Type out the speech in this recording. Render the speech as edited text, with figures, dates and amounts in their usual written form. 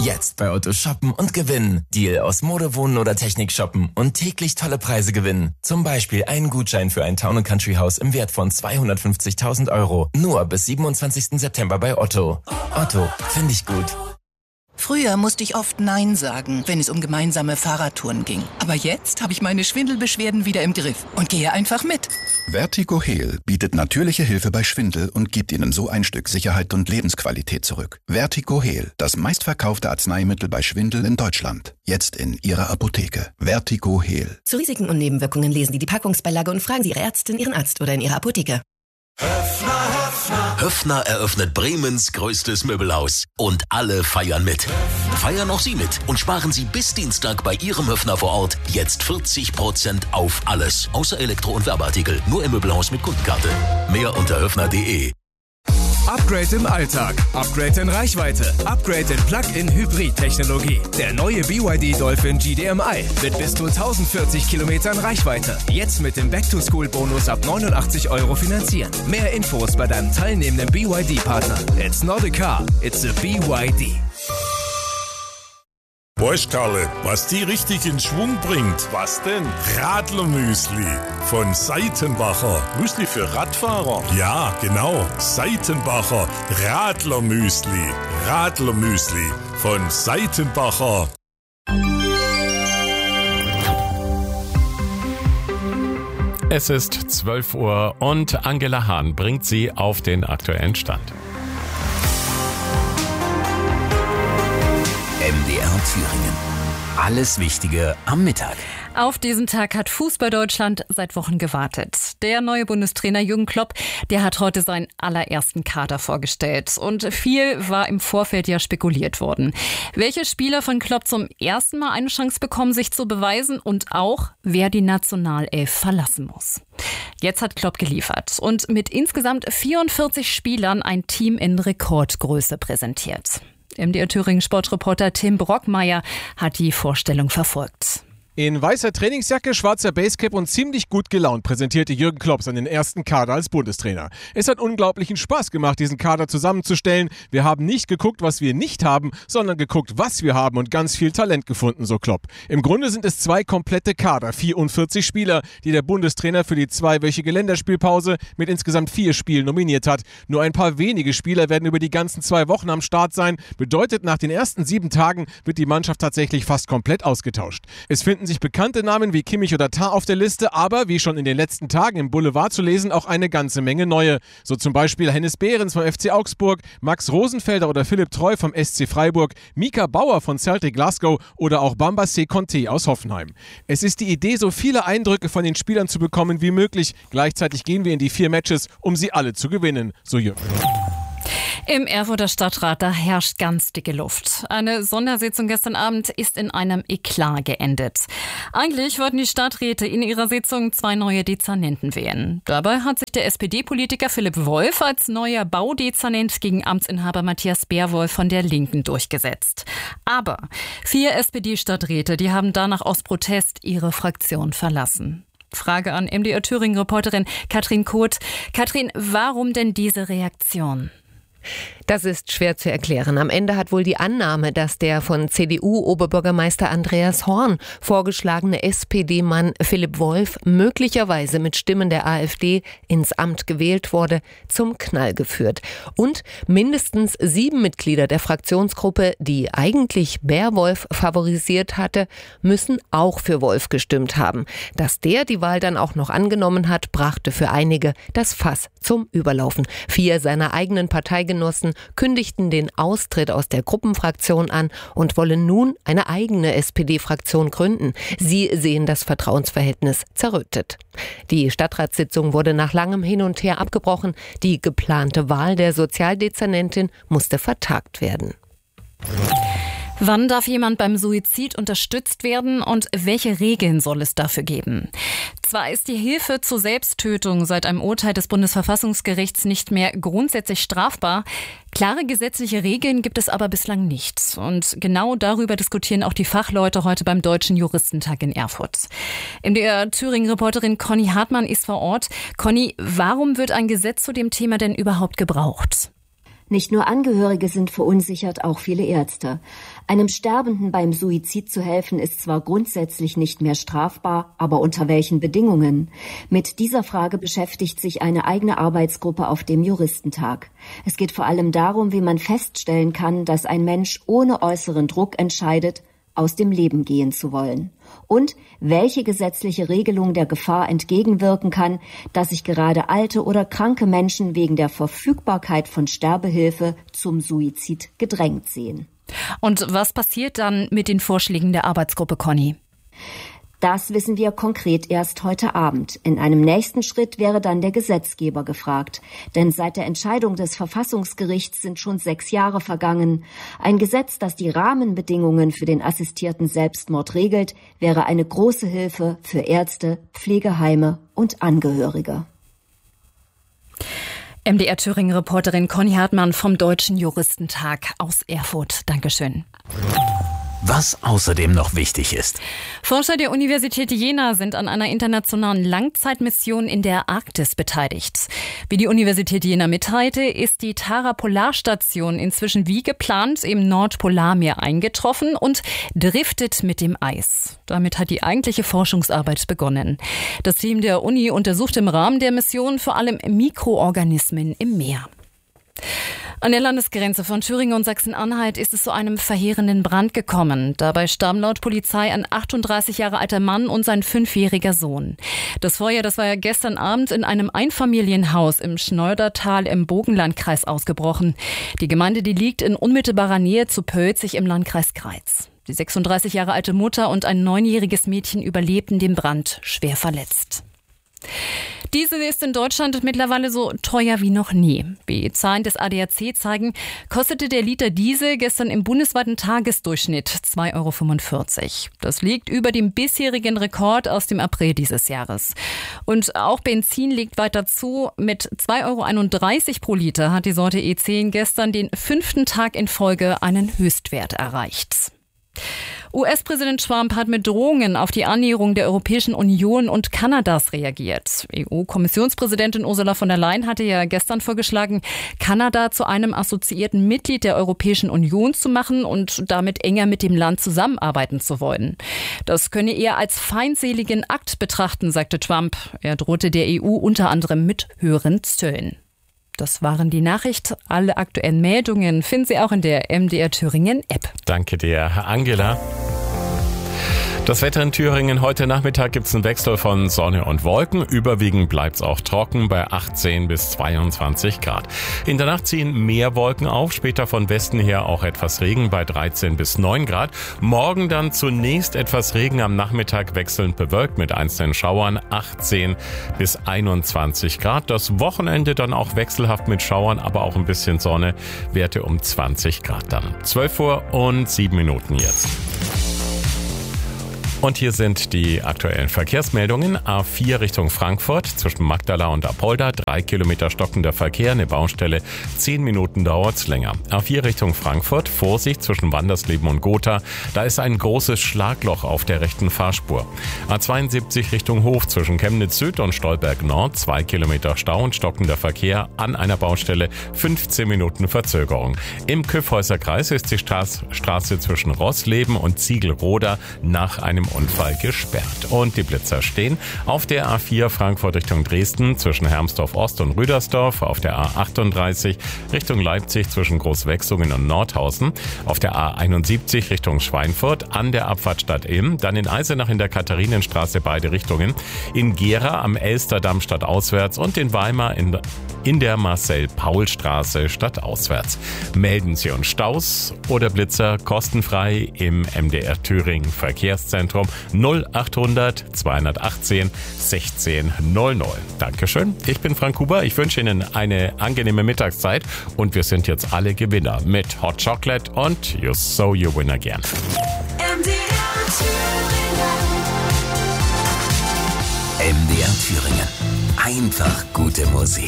Jetzt bei Otto shoppen und gewinnen. Deal aus Mode, Wohnen oder Technik shoppen und täglich tolle Preise gewinnen. Zum Beispiel einen Gutschein für ein Town & Country Haus im Wert von 250.000 €. Nur bis 27. September bei Otto. Otto, finde ich gut. Früher musste ich oft Nein sagen, wenn es um gemeinsame Fahrradtouren ging. Aber jetzt habe ich meine Schwindelbeschwerden wieder im Griff und gehe einfach mit. VertigoHeal bietet natürliche Hilfe bei Schwindel und gibt Ihnen so ein Stück Sicherheit und Lebensqualität zurück. VertigoHeal, das meistverkaufte Arzneimittel bei Schwindel in Deutschland. Jetzt in Ihrer Apotheke. VertigoHeal. Zu Risiken und Nebenwirkungen lesen Sie die Packungsbeilage und fragen Sie Ihre Ärztin, Ihren Arzt oder in Ihrer Apotheke. Höffner eröffnet Bremens größtes Möbelhaus. Und alle feiern mit. Feiern auch Sie mit und sparen Sie bis Dienstag bei Ihrem Höffner vor Ort jetzt 40% auf alles. Außer Elektro- und Werbeartikel. Nur im Möbelhaus mit Kundenkarte. Mehr unter höffner.de. Upgrade im Alltag, Upgrade in Reichweite, Upgrade in Plug-in-Hybrid-Technologie. Der neue BYD Dolphin GDMI mit bis zu 1040 Kilometern Reichweite. Jetzt mit dem Back-to-School-Bonus ab 89 € finanzieren. Mehr Infos bei deinem teilnehmenden BYD-Partner. It's not a car, it's a BYD. Weißt Karle, was die richtig in Schwung bringt? Was denn? Radlermüsli von Seitenbacher. Müsli für Radfahrer? Ja, genau. Seitenbacher Radlermüsli. Radlermüsli von Seitenbacher. Es ist 12 Uhr und Angela Hahn bringt Sie auf den aktuellen Stand. MDR Thüringen. Alles Wichtige am Mittag. Auf diesen Tag hat Fußball Deutschland seit Wochen gewartet. Der neue Bundestrainer Jürgen Klopp, der hat heute seinen allerersten Kader vorgestellt. Und viel war im Vorfeld ja spekuliert worden. Welche Spieler von Klopp zum ersten Mal eine Chance bekommen, sich zu beweisen und auch, wer die Nationalelf verlassen muss. Jetzt hat Klopp geliefert und mit insgesamt 44 Spielern ein Team in Rekordgröße präsentiert. MDR Thüringen Sportreporter Tim Brockmeier hat die Vorstellung verfolgt. In weißer Trainingsjacke, schwarzer Basecap und ziemlich gut gelaunt präsentierte Jürgen Klopp seinen ersten Kader als Bundestrainer. Es hat unglaublichen Spaß gemacht, diesen Kader zusammenzustellen. Wir haben nicht geguckt, was wir nicht haben, sondern geguckt, was wir haben und ganz viel Talent gefunden, so Klopp. Im Grunde sind es 2 komplette Kader, 44 Spieler, die der Bundestrainer für die 2-wöchige Länderspielpause mit insgesamt 4 Spielen nominiert hat. Nur ein paar wenige Spieler werden über die ganzen 2 Wochen am Start sein. Bedeutet, nach den ersten 7 Tagen wird die Mannschaft tatsächlich fast komplett ausgetauscht. Es finden sich bekannte Namen wie Kimmich oder Tah auf der Liste, aber wie schon in den letzten Tagen im Boulevard zu lesen, auch eine ganze Menge neue. So zum Beispiel Hennes Behrens vom FC Augsburg, Max Rosenfelder oder Philipp Treu vom SC Freiburg, Mika Bauer von Celtic Glasgow oder auch Bambassé Conté aus Hoffenheim. Es ist die Idee, so viele Eindrücke von den Spielern zu bekommen wie möglich. Gleichzeitig gehen wir in die 4 Matches, um sie alle zu gewinnen, so Jürgen. Im Erfurter Stadtrat, da herrscht ganz dicke Luft. Eine Sondersitzung gestern Abend ist in einem Eklat geendet. Eigentlich wollten die Stadträte in ihrer Sitzung 2 neue Dezernenten wählen. Dabei hat sich der SPD-Politiker Philipp Wolf als neuer Baudezernent gegen Amtsinhaber Matthias Bärwolf von der Linken durchgesetzt. Aber 4 SPD-Stadträte, die haben danach aus Protest ihre Fraktion verlassen. Frage an MDR Thüringen-Reporterin Katrin Koth. Katrin, warum denn diese Reaktion? Das ist schwer zu erklären. Am Ende hat wohl die Annahme, dass der von CDU-Oberbürgermeister Andreas Horn vorgeschlagene SPD-Mann Philipp Wolf möglicherweise mit Stimmen der AfD ins Amt gewählt wurde, zum Knall geführt. Und mindestens 7 Mitglieder der Fraktionsgruppe, die eigentlich Bärwolf favorisiert hatte, müssen auch für Wolf gestimmt haben. Dass der die Wahl dann auch noch angenommen hat, brachte für einige das Fass zum Überlaufen. 4 seiner eigenen Parteigenossen kündigten den Austritt aus der Gruppenfraktion an und wollen nun eine eigene SPD-Fraktion gründen. Sie sehen das Vertrauensverhältnis zerrüttet. Die Stadtratssitzung wurde nach langem Hin und Her abgebrochen. Die geplante Wahl der Sozialdezernentin musste vertagt werden. Wann darf jemand beim Suizid unterstützt werden und welche Regeln soll es dafür geben? Zwar ist die Hilfe zur Selbsttötung seit einem Urteil des Bundesverfassungsgerichts nicht mehr grundsätzlich strafbar. Klare gesetzliche Regeln gibt es aber bislang nicht. Und genau darüber diskutieren auch die Fachleute heute beim Deutschen Juristentag in Erfurt. MDR Thüringen-Reporterin Conny Hartmann ist vor Ort. Conny, warum wird ein Gesetz zu dem Thema denn überhaupt gebraucht? Nicht nur Angehörige sind verunsichert, auch viele Ärzte. Einem Sterbenden beim Suizid zu helfen, ist zwar grundsätzlich nicht mehr strafbar, aber unter welchen Bedingungen? Mit dieser Frage beschäftigt sich eine eigene Arbeitsgruppe auf dem Juristentag. Es geht vor allem darum, wie man feststellen kann, dass ein Mensch ohne äußeren Druck entscheidet, aus dem Leben gehen zu wollen. Und welche gesetzliche Regelung der Gefahr entgegenwirken kann, dass sich gerade alte oder kranke Menschen wegen der Verfügbarkeit von Sterbehilfe zum Suizid gedrängt sehen. Und was passiert dann mit den Vorschlägen der Arbeitsgruppe, Conny? Das wissen wir konkret erst heute Abend. In einem nächsten Schritt wäre dann der Gesetzgeber gefragt. Denn seit der Entscheidung des Verfassungsgerichts sind schon 6 Jahre vergangen. Ein Gesetz, das die Rahmenbedingungen für den assistierten Selbstmord regelt, wäre eine große Hilfe für Ärzte, Pflegeheime und Angehörige. MDR Thüringen-Reporterin Conny Hartmann vom Deutschen Juristentag aus Erfurt. Dankeschön. Was außerdem noch wichtig ist. Forscher der Universität Jena sind an einer internationalen Langzeitmission in der Arktis beteiligt. Wie die Universität Jena mitteilte, ist die Tara-Polarstation inzwischen wie geplant im Nordpolarmeer eingetroffen und driftet mit dem Eis. Damit hat die eigentliche Forschungsarbeit begonnen. Das Team der Uni untersucht im Rahmen der Mission vor allem Mikroorganismen im Meer. An der Landesgrenze von Thüringen und Sachsen-Anhalt ist es zu einem verheerenden Brand gekommen. Dabei starben laut Polizei ein 38 Jahre alter Mann und sein 5-jähriger Sohn. Das Feuer, das war ja gestern Abend in einem Einfamilienhaus im Schneudertal im Burgenlandkreis ausgebrochen. Die Gemeinde, die liegt in unmittelbarer Nähe zu Pölzig im Landkreis Greiz. Die 36 Jahre alte Mutter und ein 9-jähriges Mädchen überlebten den Brand schwer verletzt. Diesel ist in Deutschland mittlerweile so teuer wie noch nie. Wie Zahlen des ADAC zeigen, kostete der Liter Diesel gestern im bundesweiten Tagesdurchschnitt 2,45 €. Das liegt über dem bisherigen Rekord aus dem April dieses Jahres. Und auch Benzin legt weiter zu. Mit 2,31 € pro Liter hat die Sorte E10 gestern den 5. Tag in Folge einen Höchstwert erreicht. US-Präsident Trump hat mit Drohungen auf die Annäherung der Europäischen Union und Kanadas reagiert. EU-Kommissionspräsidentin Ursula von der Leyen hatte ja gestern vorgeschlagen, Kanada zu einem assoziierten Mitglied der Europäischen Union zu machen und damit enger mit dem Land zusammenarbeiten zu wollen. Das könne er als feindseligen Akt betrachten, sagte Trump. Er drohte der EU unter anderem mit höheren Zöllen. Das waren die Nachrichten. Alle aktuellen Meldungen finden Sie auch in der MDR Thüringen App. Danke dir, Angela. Das Wetter in Thüringen. Heute Nachmittag gibt es einen Wechsel von Sonne und Wolken. Überwiegend bleibt es auch trocken bei 18 bis 22 Grad. In der Nacht ziehen mehr Wolken auf, später von Westen her auch etwas Regen bei 13 bis 9 Grad. Morgen dann zunächst etwas Regen, am Nachmittag wechselnd bewölkt mit einzelnen Schauern 18 bis 21 Grad. Das Wochenende dann auch wechselhaft mit Schauern, aber auch ein bisschen Sonne. Werte um 20 Grad dann. 12:07 jetzt. Und hier sind die aktuellen Verkehrsmeldungen. A4 Richtung Frankfurt zwischen Magdala und Apolda, 3 Kilometer stockender Verkehr, eine Baustelle, 10 Minuten dauert's länger. A4 Richtung Frankfurt, Vorsicht zwischen Wandersleben und Gotha, da ist ein großes Schlagloch auf der rechten Fahrspur. A72 Richtung Hof zwischen Chemnitz Süd und Stolberg Nord, 2 Kilometer Stau und stockender Verkehr, an einer Baustelle 15 Minuten Verzögerung. Im Kyffhäuser Kreis ist die Straße zwischen Rossleben und Ziegelroda nach einem Unfall gesperrt. Und die Blitzer stehen auf der A4 Frankfurt Richtung Dresden zwischen Hermsdorf Ost und Rüdersdorf, auf der A38 Richtung Leipzig zwischen Großwechsungen und Nordhausen, auf der A71 Richtung Schweinfurt an der Abfahrt Stadt Ilm, dann in Eisenach in der Katharinenstraße beide Richtungen, in Gera am Elsterdamm stadtauswärts und in Weimar in der Marcel-Paul-Straße stadtauswärts. Melden Sie uns Staus oder Blitzer kostenfrei im MDR Thüringen Verkehrszentrum 0800 218 1600. Dankeschön. Ich bin Frank Huber. Ich wünsche Ihnen eine angenehme Mittagszeit und wir sind jetzt alle Gewinner mit Hot Chocolate und You So You Win Again. MDR Thüringen. Einfach gute Musik.